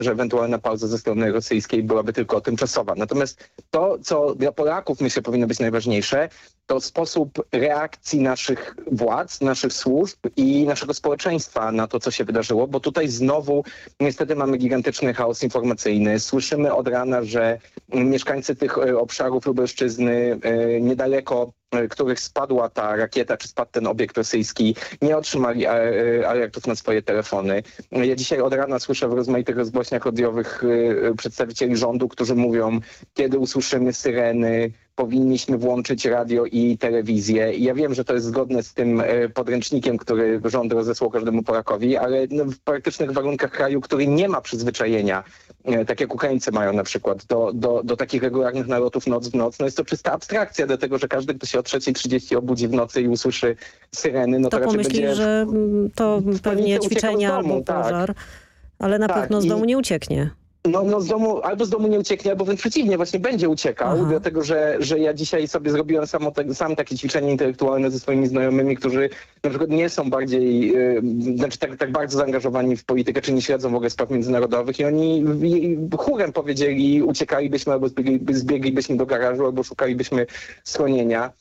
że ewentualna pauza ze strony rosyjskiej byłaby tylko tymczasowa. Natomiast to, co dla Polaków myślę powinno być najważniejsze, to sposób reakcji naszych władz, naszych służb i naszego społeczeństwa na to, co się wydarzyło, bo tutaj znowu niestety mamy gigantyczny chaos informacyjny. Słyszymy od rana, że mieszkańcy tych obszarów Lubelszczyzny niedaleko których spadła ta rakieta, czy spadł ten obiekt rosyjski, nie otrzymali alertów na swoje telefony. Ja dzisiaj od rana słyszę w rozmaitych rozgłośniach radiowych przedstawicieli rządu, którzy mówią, kiedy usłyszymy syreny, powinniśmy włączyć radio i telewizję. I ja wiem, że to jest zgodne z tym podręcznikiem, który rząd rozesłał każdemu Polakowi, ale w praktycznych warunkach kraju, który nie ma przyzwyczajenia, tak jak Ukraińcy mają na przykład, do takich regularnych nalotów noc w noc, no jest to czysta abstrakcja, dlatego że każdy, kto się o 3:30 obudzi w nocy i usłyszy syreny, no to raczej pomyśli, będzie że to pewnie ćwiczenia albo pożar, ale na pewno z domu nie ucieknie. No albo z domu nie ucieknie, albo wręcz przeciwnie, właśnie będzie uciekał, dlatego że ja dzisiaj sobie zrobiłem sam takie ćwiczenie intelektualne ze swoimi znajomymi, którzy na przykład nie są bardziej, tak bardzo zaangażowani w politykę, czy nie śledzą w ogóle spraw międzynarodowych i oni chórem powiedzieli, uciekalibyśmy albo zbieglibyśmy do garażu, albo szukalibyśmy schronienia.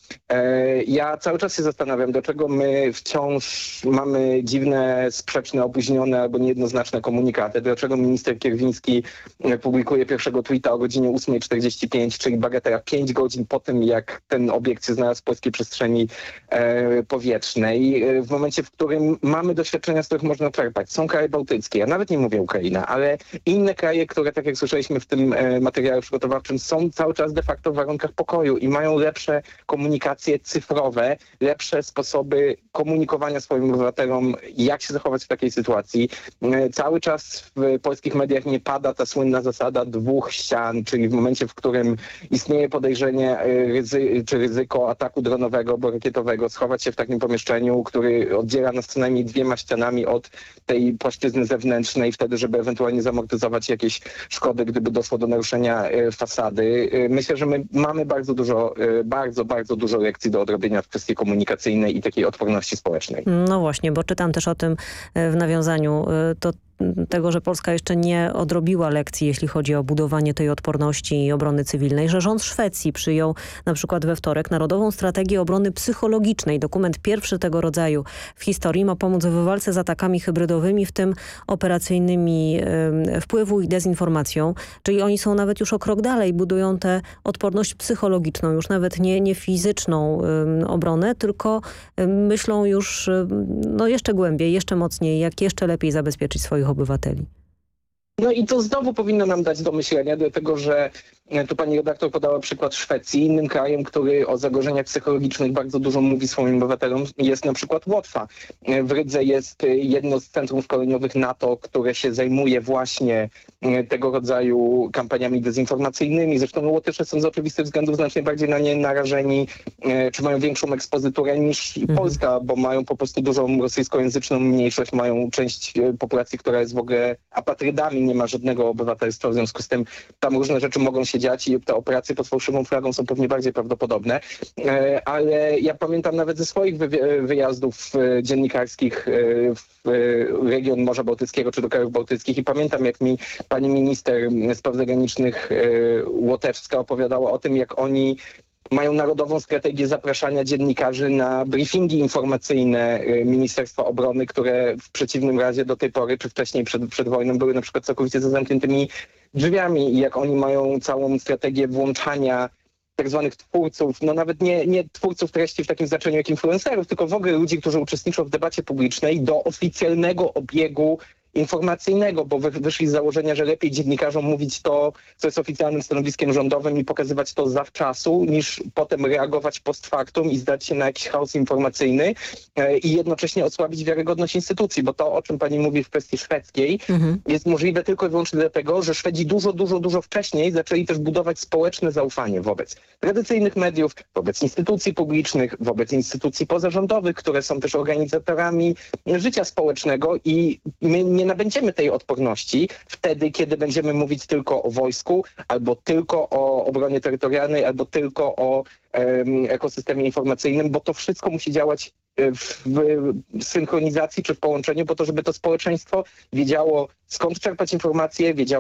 Ja cały czas się zastanawiam, dlaczego my wciąż mamy dziwne, sprzeczne, opóźnione albo niejednoznaczne komunikaty, dlaczego minister Kierwiński publikuje pierwszego tweeta o godzinie 8:45, czyli bagatela 5 godzin po tym, jak ten obiekt się znalazł w polskiej przestrzeni powietrznej. W momencie, w którym mamy doświadczenia, z których można czerpać. Są kraje bałtyckie, ja nawet nie mówię Ukraina, ale inne kraje, które, tak jak słyszeliśmy w tym materiale przygotowawczym, są cały czas de facto w warunkach pokoju i mają lepsze komunikacje cyfrowe, lepsze sposoby komunikowania swoim obywatelom, jak się zachować w takiej sytuacji. Cały czas w polskich mediach nie pada ta słynna zasada 2 ścian, czyli w momencie, w którym istnieje podejrzenie czy ryzyko ataku dronowego albo rakietowego, schować się w takim pomieszczeniu, który oddziela nas co najmniej 2 ścianami od tej płaszczyzny zewnętrznej, wtedy, żeby ewentualnie zamortyzować jakieś szkody, gdyby doszło do naruszenia fasady. Myślę, że my mamy bardzo dużo lekcji do odrobienia w kwestii komunikacyjnej i takiej odporności społecznej. No właśnie, bo czytam też o tym w nawiązaniu tego, że Polska jeszcze nie odrobiła lekcji, jeśli chodzi o budowanie tej odporności i obrony cywilnej, że rząd Szwecji przyjął na przykład we wtorek Narodową Strategię Obrony Psychologicznej. Dokument pierwszy tego rodzaju w historii ma pomóc w walce z atakami hybrydowymi, w tym operacyjnymi wpływu i dezinformacją. Czyli oni są nawet już o krok dalej, budują tę odporność psychologiczną, już nawet nie fizyczną obronę, tylko myślą już jeszcze głębiej, jeszcze mocniej, jak jeszcze lepiej zabezpieczyć swoich obywateli. No i to znowu powinno nam dać do myślenia, dlatego że tu pani redaktor podała przykład Szwecji. Innym krajem, który o zagrożeniach psychologicznych bardzo dużo mówi swoim obywatelom, jest na przykład Łotwa. W Rydze jest jedno z centrów szkoleniowych NATO, które się zajmuje właśnie tego rodzaju kampaniami dezinformacyjnymi. Zresztą Łotysze są z oczywistych względów znacznie bardziej na nie narażeni, czy mają większą ekspozyturę niż Polska, bo mają po prostu dużą rosyjskojęzyczną mniejszość, mają część populacji, która jest w ogóle apatrydami, nie ma żadnego obywatelstwa, w związku z tym tam różne rzeczy mogą się dziać i te operacje pod fałszywą flagą są pewnie bardziej prawdopodobne. Ale ja pamiętam nawet ze swoich wyjazdów dziennikarskich w region Morza Bałtyckiego czy do krajów bałtyckich i pamiętam, jak mi pani minister spraw zagranicznych łotewska opowiadała o tym, jak oni mają narodową strategię zapraszania dziennikarzy na briefingi informacyjne Ministerstwa Obrony, które w przeciwnym razie do tej pory, czy wcześniej przed wojną były na przykład całkowicie za zamkniętymi drzwiami i jak oni mają całą strategię włączania tak zwanych twórców, no nawet nie twórców treści w takim znaczeniu jak influencerów, tylko w ogóle ludzi, którzy uczestniczą w debacie publicznej do oficjalnego obiegu informacyjnego, bo wyszli z założenia, że lepiej dziennikarzom mówić to, co jest oficjalnym stanowiskiem rządowym i pokazywać to zawczasu, niż potem reagować post factum i zdać się na jakiś chaos informacyjny i jednocześnie osłabić wiarygodność instytucji, bo to, o czym pani mówi w kwestii szwedzkiej, jest możliwe tylko i wyłącznie dlatego, że Szwedzi dużo wcześniej zaczęli też budować społeczne zaufanie wobec tradycyjnych mediów, wobec instytucji publicznych, wobec instytucji pozarządowych, które są też organizatorami życia społecznego i my nie nabędziemy tej odporności wtedy, kiedy będziemy mówić tylko o wojsku, albo tylko o obronie terytorialnej, albo tylko o ekosystemie informacyjnym, bo to wszystko musi działać w synchronizacji czy w połączeniu po to, żeby to społeczeństwo wiedziało, skąd czerpać informacje, wiedziało,